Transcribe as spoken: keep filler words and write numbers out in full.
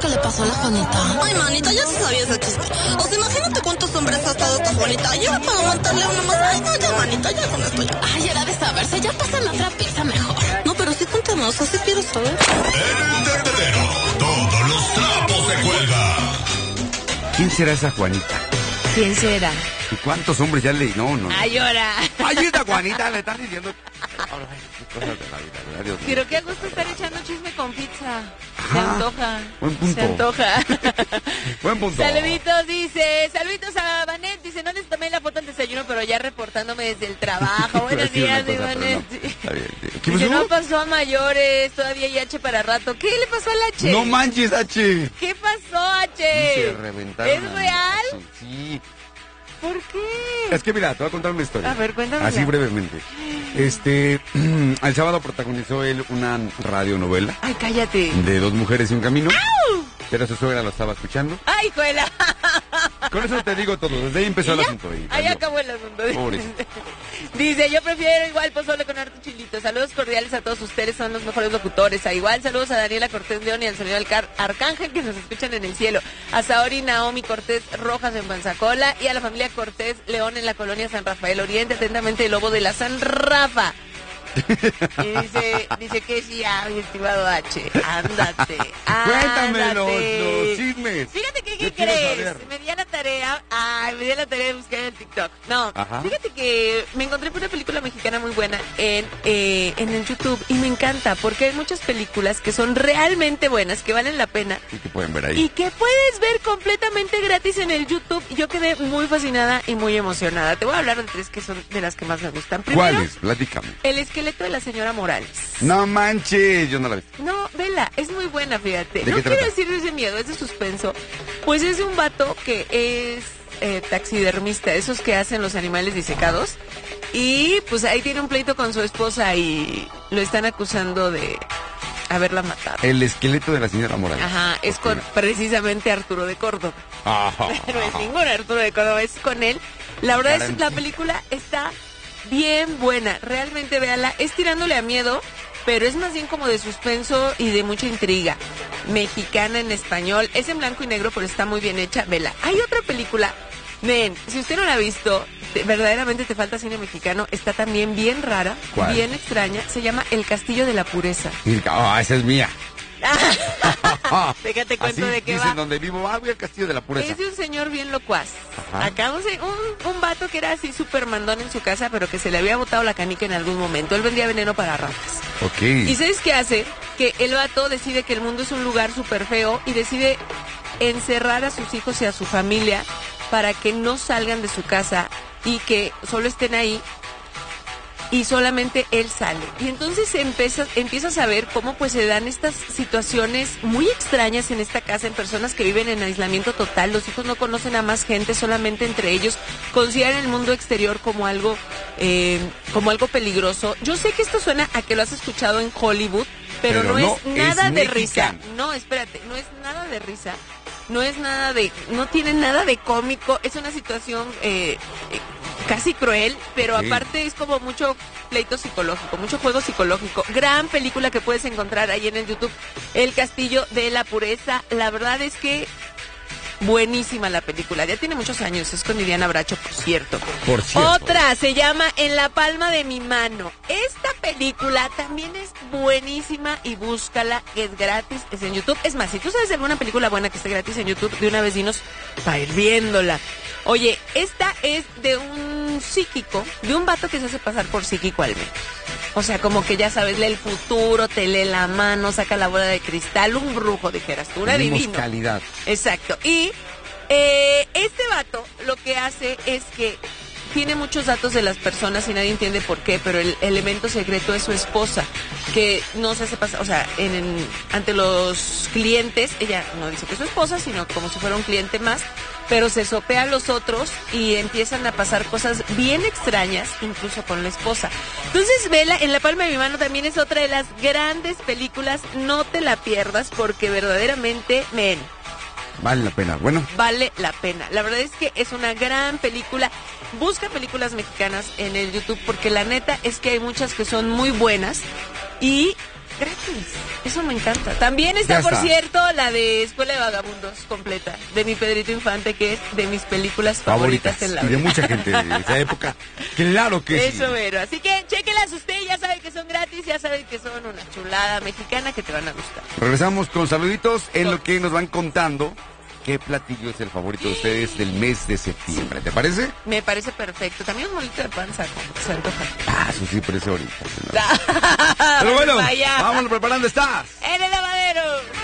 que le pasó a la Juanita? Ay, manita, ya se sabía ese chiste. O sea, imagínate cuántos hombres ha estado esta Juanita. Ya para aguantarle a uno más. Ay, no, ya, manita, ya con esto ya. Ay, era de saberse, ya pasan otra pieza mejor. No, pero sí cuéntanos, así quiero saber. El tendedero, todos los trapos se cuelgan. ¿Quién será esa Juanita? ¿Quién será? ¿Y cuántos hombres ya le... No, no. Ay, ahora. Ayuda, Juanita, le están diciendo... Ahora, cosas de la vida, ¿verdad? Dios mío. Pero qué gusto estar echando chisme con pizza. Se Ajá. antoja. Buen punto. Se antoja. Buen punto. Saluditos, dice. Saluditos a Vanet. Dice, no les tomé la foto al desayuno, pero ya reportándome desde el trabajo. Buenos Sí, una días, cosa, pero Vanet. no. Está bien, sí. ¿Qué Dice, pasó? no pasó a mayores. Todavía hay H para rato. ¿Qué le pasó al H? No manches, H. ¿Qué pasó, H? Se reventaron. ¿Es real? Sí. ¿Por qué? Es que mira, te voy a contar una historia. A ver, cuéntamela. Así brevemente. Este, el sábado protagonizó él una radionovela Ay, cállate. de dos mujeres y un camino. ¡Au! Pero su suegra lo estaba escuchando. ¡Ay, juela! Con eso te digo todo. Desde ahí empezó ¿Y el ya? asunto. Y Ahí cambió. acabó el asunto. Pobrecito. Dice, yo prefiero igual pozole con harto chilito. Saludos cordiales a todos ustedes, son los mejores locutores. A igual, saludos a Daniela Cortés León y al señor Alcar Arcángel que nos escuchan en el cielo. A Saori Naomi Cortés Rojas en Panzacola y a la familia Cortés León en la colonia San Rafael Oriente. Atentamente, el lobo de la San Rafa. Y dice, dice que sí, ah, mi estimado H, ándate, Cuéntame los, ándate. los chismes. Fíjate que, ¿qué Yo quiero crees? saber. Me di a la tarea, ay, me di a la tarea de buscar en el TikTok. No, Ajá. fíjate que me encontré una película mexicana muy buena en, eh, en el YouTube y me encanta porque hay muchas películas que son realmente buenas, que valen la pena Y que pueden ver ahí. y que puedes ver completamente gratis en el YouTube. Yo quedé muy fascinada y muy emocionada. Te voy a hablar de tres que son de las que más me gustan. Primero, ¿Cuáles? Platícame. El esqueleto de la señora Morales. No manches, yo no la vi. No, vela, es muy buena, fíjate. ¿De No qué quiero trata? decir de miedo, es de suspenso. Pues es de un vato que es eh, taxidermista, esos que hacen los animales disecados. Y pues ahí tiene un pleito con su esposa y lo están acusando de haberla matado. El esqueleto de la señora Morales. Ajá, es Ok. con precisamente Arturo de Córdoba. Ajá. No es ningún Arturo de Córdoba, es con él. La verdad es que Caray. la película está bien buena, realmente véala. Es tirándole a miedo, pero es más bien como de suspenso y de mucha intriga. Mexicana en español, es en blanco y negro, pero está muy bien hecha, vela. Hay otra película, ven, si usted no la ha visto, te- verdaderamente te falta cine mexicano, está también bien rara, ¿Cuál? bien extraña, se llama El Castillo de la Pureza. Ah, esa es mía. Déjate cuento Así de qué dicen va. donde vivo, ah, voy al castillo de la pureza. Es de un señor bien locuaz. Ajá. Acá un, se- un, un vato que era así súper mandón en su casa, pero que se le había botado la canica en algún momento. Él vendía veneno para ratas. Ok. ¿Y sabes qué hace? Que el vato decide que el mundo es un lugar súper feo y decide encerrar a sus hijos y a su familia para que no salgan de su casa y que solo estén ahí y solamente él sale. Y entonces empiezas, empiezas a ver cómo pues se dan estas situaciones muy extrañas en esta casa, en personas que viven en aislamiento total, los hijos no conocen a más gente, solamente entre ellos, consideran el mundo exterior como algo, eh, como algo peligroso. Yo sé que esto suena a que lo has escuchado en Hollywood, pero, Pero no, no, es nada es de risa. mexicano. No, espérate, no es nada de risa. No es nada de, no tiene nada de cómico, es una situación eh, eh, casi cruel, pero Ok. aparte es como mucho pleito psicológico, mucho juego psicológico. Gran película que puedes encontrar ahí en el YouTube, El Castillo de la Pureza. La verdad es que buenísima la película, ya tiene muchos años, es con Viviana Bracho, por cierto. Por cierto. Otra se llama En la palma de mi mano. Esta película también es buenísima y búscala, es gratis, es en YouTube. Es más, si tú sabes de alguna película buena que esté gratis en YouTube, de una vez dinos para ir viéndola. Oye, esta es de un psíquico, de un vato que se hace pasar por psíquico al menos. O sea, como que ya sabes, lee el futuro, te lee la mano, saca la bola de cristal, un brujo, dijeras tú, un Tenemos adivino. calidad. Exacto. Y eh, este vato lo que hace es que tiene muchos datos de las personas y nadie entiende por qué, pero el elemento secreto es su esposa, que no se hace pasar, o sea, en, en- ante los clientes, ella no dice que es su esposa, sino como si fuera un cliente más, pero se sopea a los otros y empiezan a pasar cosas bien extrañas, incluso con la esposa. Entonces, vela, En la palma de mi mano también es otra de las grandes películas, no te la pierdas porque verdaderamente, men, Vale la pena. Bueno, vale la pena. La verdad es que es una gran película. Busca películas mexicanas en el YouTube porque la neta es que hay muchas que son muy buenas y gratis. Eso me encanta. También está, Ya por está. cierto, la de Escuela de Vagabundos completa, de mi Pedrito Infante, que es de mis películas favoritas, Favoritas. en la Y de vida. mucha gente de esa época. Claro que sí. Eso, mero. Así que chéquelas ustedes, ya saben que son gratis, ya saben que son una chulada mexicana que te van a gustar. Regresamos con saluditos en lo que nos van contando qué platillo es el favorito de ustedes del mes de septiembre. ¿Te parece? Me parece perfecto. También un molito de panza, como que se antoja. Ah, eso sí, por eso ahorita. Pero bueno, Vaya. vámonos preparando. ¿Estás? En el lavadero.